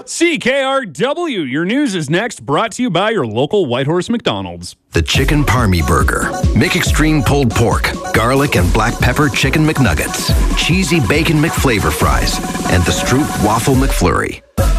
CKRW, your news is next, brought to you by your local Whitehorse McDonald's. The Chicken Parmy Burger. Make extreme pulled pork, garlic and black pepper chicken McNuggets, cheesy bacon McFlavor fries, and the Stroop Waffle McFlurry.